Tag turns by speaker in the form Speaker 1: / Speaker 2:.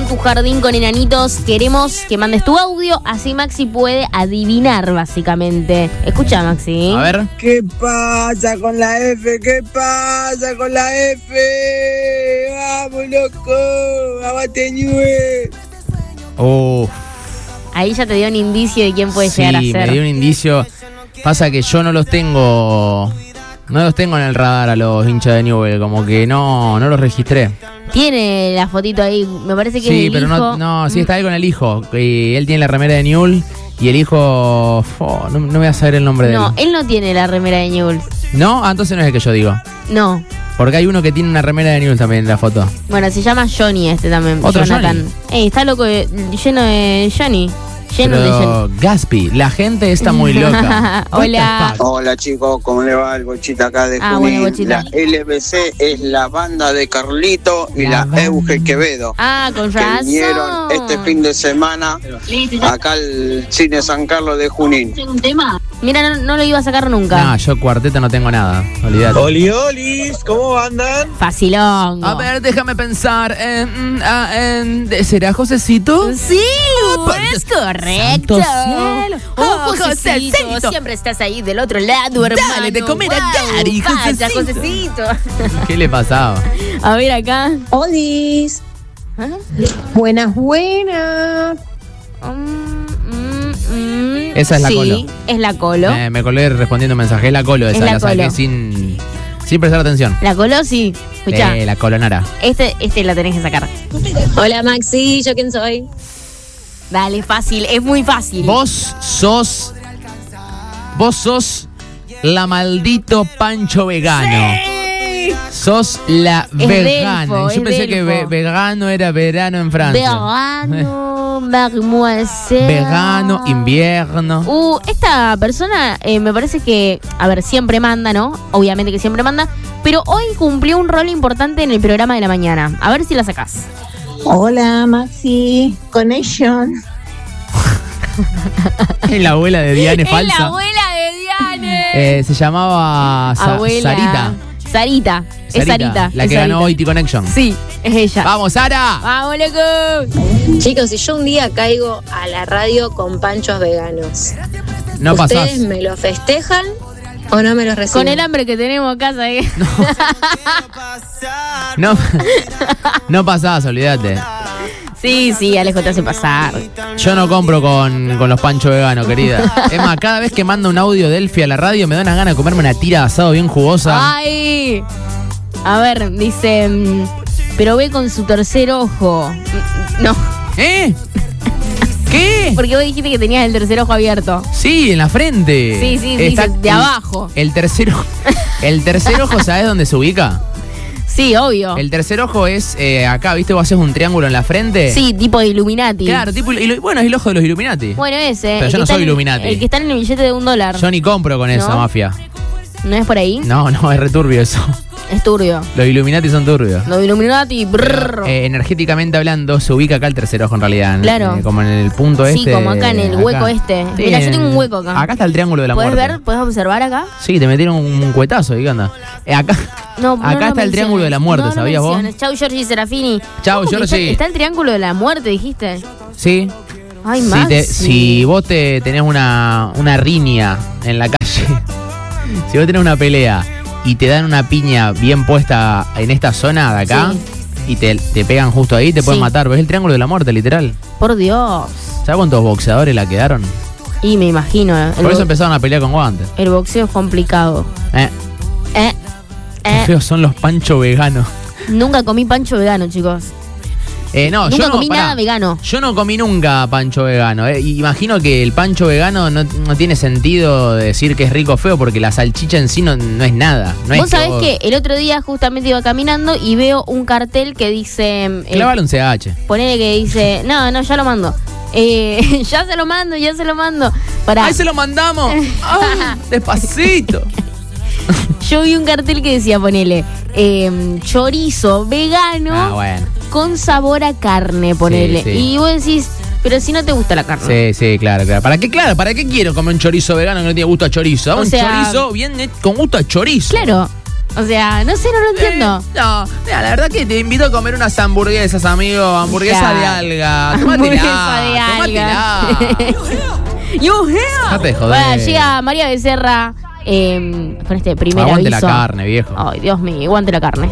Speaker 1: tu jardín con enanitos. Queremos que mandes tu audio, así Maxi puede adivinar, básicamente. Escucha, Maxi.
Speaker 2: A ver.
Speaker 3: ¿Qué pasa con la F? ¿Qué pasa con la F? ¡Vamos, loco! ¡Abate Ñue!
Speaker 1: Ahí ya te dio un indicio de quién puede llegar a ser.
Speaker 2: Sí, me dio un indicio. Pasa que yo no los tengo en el radar a los hinchas de Newell, como que no los registré.
Speaker 1: Tiene la fotito ahí, me parece que
Speaker 2: sí,
Speaker 1: es el
Speaker 2: pero
Speaker 1: hijo.
Speaker 2: Sí, está ahí con el hijo. Y él tiene la remera de Newell y el hijo... no voy a saber el nombre de él.
Speaker 1: No, él no tiene la remera de Newell's.
Speaker 2: ¿No? Ah, entonces no es el que yo digo.
Speaker 1: No.
Speaker 2: Porque hay uno que tiene una remera de Newell también en la foto.
Speaker 1: Bueno, se llama Johnny este también.
Speaker 2: ¿Otro
Speaker 1: Jonathan. Está loco, lleno de Johnny. Lleno de Johnny.
Speaker 2: Pero Gaspi, la gente está muy loca.
Speaker 1: Hola.
Speaker 3: Hola chicos, ¿cómo le va? El Bochita acá de Junín.
Speaker 1: Bueno, Bochita.
Speaker 3: La LBC es la banda de Carlito y la Euge Quevedo.
Speaker 1: Con
Speaker 3: Que
Speaker 1: razón.
Speaker 3: vinieron este fin de semana acá al Cine San Carlos de Junín.
Speaker 1: Mira, no lo iba a sacar nunca.
Speaker 2: No, yo cuarteto no tengo nada. Olvídate.
Speaker 3: Olis, ¿cómo andan?
Speaker 1: Facilón.
Speaker 2: A ver, déjame pensar. ¿Será Josecito?
Speaker 1: Sí, es correcto.
Speaker 2: Santo cielo.
Speaker 1: Josecito, siempre estás ahí del otro lado, hermano.
Speaker 2: Dale de comer a Gary,
Speaker 1: Vaya,
Speaker 2: Josecito.
Speaker 1: Josecito.
Speaker 2: ¿Qué le pasaba?
Speaker 1: A ver acá.
Speaker 4: Olis. Buenas.
Speaker 2: Esa es la Colo.
Speaker 1: Sí, es la Colo.
Speaker 2: Me colé respondiendo mensaje. Es la Colo esa,
Speaker 1: Es la
Speaker 2: la saqué
Speaker 1: Colo.
Speaker 2: sin prestar atención.
Speaker 1: La Colo, sí. Escuchá.
Speaker 2: La Colonara.
Speaker 1: Este la tenés que sacar.
Speaker 4: Hola Maxi, ¿yo quién soy?
Speaker 1: Dale, fácil, es muy fácil.
Speaker 2: Vos sos la maldito Pancho vegano.
Speaker 1: ¡Sí!
Speaker 2: Sos la
Speaker 1: Es
Speaker 2: vegana.
Speaker 1: Delfo,
Speaker 2: Yo
Speaker 1: es
Speaker 2: pensé que
Speaker 1: Delfo.
Speaker 2: vegano era verano en Francia.
Speaker 1: Vegano, mademoiselle.
Speaker 2: Vegano, invierno.
Speaker 1: Esta persona me parece que, a ver, siempre manda, ¿no? Obviamente que siempre manda, pero hoy cumplió un rol importante en el programa de la mañana. A ver si la sacás.
Speaker 4: Hola Maxi, Connection.
Speaker 2: Es la abuela de Diane
Speaker 1: Es
Speaker 2: falsa.
Speaker 1: la abuela de Diane.
Speaker 2: Se llamaba
Speaker 1: Abuela.
Speaker 2: Sarita.
Speaker 1: Es Sarita.
Speaker 2: La
Speaker 1: es
Speaker 2: que ganó
Speaker 1: Sarita.
Speaker 2: hoy T-Connection.
Speaker 1: Sí, es ella.
Speaker 2: ¡Vamos, Sara!
Speaker 1: ¡Vamos, loco!
Speaker 4: Chicos, si yo un día caigo a la radio con panchos veganos,
Speaker 2: No
Speaker 4: ¿ustedes
Speaker 2: pasás.
Speaker 4: me lo festejan o no me lo reciben?
Speaker 1: Con el hambre que tenemos acá, ¿sabes?
Speaker 2: No pasás, olvídate.
Speaker 1: Sí, Alejo te hace pasar.
Speaker 2: Yo no compro con los panchos veganos, querida. Es más, cada vez que mando un audio de Elfi a la radio me da una gana de comerme una tira de asado bien jugosa.
Speaker 1: ¡Ay! A ver, dice... pero ve con su tercer ojo. No,
Speaker 2: ¿Eh? ¿Qué?
Speaker 1: porque vos dijiste que tenías el tercer ojo abierto.
Speaker 2: Sí, en la frente.
Speaker 1: Sí, dice de abajo.
Speaker 2: El tercer ojo, ¿sabes dónde se ubica?
Speaker 1: Sí, obvio.
Speaker 2: El tercer ojo es acá, ¿viste? Vos haces un triángulo en la frente.
Speaker 1: Sí, tipo de Illuminati.
Speaker 2: Claro, tipo, bueno, es el ojo de los Illuminati.
Speaker 1: Bueno, ese.
Speaker 2: Pero
Speaker 1: el
Speaker 2: yo
Speaker 1: que
Speaker 2: no
Speaker 1: está
Speaker 2: soy
Speaker 1: en-
Speaker 2: Illuminati.
Speaker 1: El que está en el billete de $1.
Speaker 2: Yo ni compro con esa
Speaker 1: ¿No?
Speaker 2: mafia.
Speaker 1: ¿No es por ahí?
Speaker 2: No, es returbio eso.
Speaker 1: Es turbio.
Speaker 2: Los Illuminati son turbios.
Speaker 1: Lo de Illuminati, brrr.
Speaker 2: Energéticamente hablando, se ubica acá el tercer ojo en realidad.
Speaker 1: Claro.
Speaker 2: Como en el punto
Speaker 1: Sí,
Speaker 2: este.
Speaker 1: como acá en el hueco
Speaker 2: acá.
Speaker 1: este.
Speaker 2: Sí,
Speaker 1: Mira, yo tengo un hueco acá.
Speaker 2: Acá está el triángulo de la
Speaker 1: ¿Puedes
Speaker 2: muerte.
Speaker 1: ver? ¿Puedes observar acá?
Speaker 2: Sí, te metieron un cuetazo, ¿y qué onda? Acá acá está el triángulo de la muerte, ¿sabías vos?
Speaker 1: Chau, Giorgi Serafini.
Speaker 2: Chau,
Speaker 1: ¿Cómo que
Speaker 2: Giorgi.
Speaker 1: Está el triángulo de la muerte, dijiste.
Speaker 2: Sí.
Speaker 1: Ay,
Speaker 2: Si,
Speaker 1: más.
Speaker 2: si vos tenés una riña en la calle, si vos tenés una pelea y te dan una piña bien puesta en esta zona de acá y te pegan justo ahí, te pueden
Speaker 1: Sí.
Speaker 2: matar. ¿Ves el triángulo de la muerte, literal?
Speaker 1: Por Dios.
Speaker 2: ¿Sabes cuántos boxeadores la quedaron?
Speaker 1: Y me imagino.
Speaker 2: Por eso empezaron a pelear con guantes.
Speaker 1: El boxeo es complicado.
Speaker 2: Qué feos son los panchos veganos.
Speaker 1: Nunca comí pancho vegano, chicos.
Speaker 2: No,
Speaker 1: Nunca
Speaker 2: yo no,
Speaker 1: comí
Speaker 2: pará.
Speaker 1: nada vegano.
Speaker 2: Yo no comí nunca pancho vegano. Imagino que el pancho vegano no tiene sentido decir que es rico o feo porque la salchicha en sí no es nada. No es
Speaker 1: Vos sabés
Speaker 2: vos-
Speaker 1: que el otro día justamente iba caminando y veo un cartel que dice...
Speaker 2: Clávale un CH.
Speaker 1: ponele que dice... No, ya lo mando. Ya se lo mando. Pará.
Speaker 2: ¡Ahí se lo mandamos! ¡Ah, despacito!
Speaker 1: Yo vi un cartel que decía, ponele, chorizo vegano
Speaker 2: Ah, bueno.
Speaker 1: con sabor a carne, ponele.
Speaker 2: Sí, sí.
Speaker 1: Y vos decís, pero si no te gusta la carne.
Speaker 2: Sí, claro. ¿Para qué quiero comer un chorizo vegano que no tiene gusto a chorizo?
Speaker 1: O
Speaker 2: Un
Speaker 1: sea,
Speaker 2: chorizo bien con gusto a chorizo.
Speaker 1: Claro. O sea, no sé, no lo entiendo.
Speaker 2: No, mira, la verdad que te invito a comer unas hamburguesas, amigo. Hamburguesa de alga.
Speaker 1: Hamburguesa de alga. You here.
Speaker 2: No te jodés.
Speaker 1: Bueno, llega María Becerra con este primer
Speaker 2: Aguante
Speaker 1: aviso.
Speaker 2: la carne, viejo.
Speaker 1: Ay, Dios mío, aguante la carne.